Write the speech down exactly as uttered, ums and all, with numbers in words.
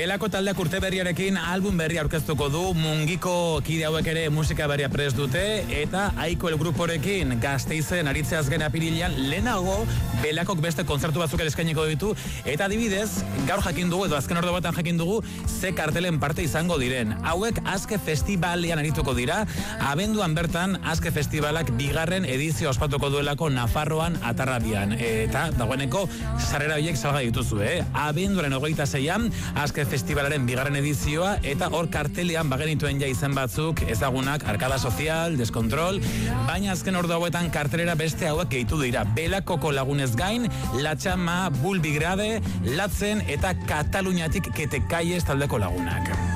Belako taldeak urte berriarekin album berria aurkeztuko du, Mungiko kide hauek ere musika berria prest dute, eta Aiko el gruporekin Gasteizen aritzeaz gen apirilean lehenago Belakok beste kontzertu batzuk ere eskainiko ditu, eta adibidez, gaur jakin dugu, edo azken ordu batan jakin dugu, ze kartelen parte izango diren. Hauek Aske Festivalean arituko dira, abenduan bertan Aske Festivalak bigarren edizio ospatuko duelako Nafarroan Atarrabian, eta dagoeneko sarrera horiek salga dituzu, eh? Abenduaren hogeita zeian, Aske Festivalaren bigarren edizioa, eta hor kartelean bagenituen ja izen batzuk ezagunak, Arkada Sozial, Deskontrol, baina azken ordu hauetan kartelera beste hauek gehitu dira. Belakoko lagunez gain, Latxama, Bulbigrade, Latzen eta Kataluniatik Ketekaiez taldeko lagunak.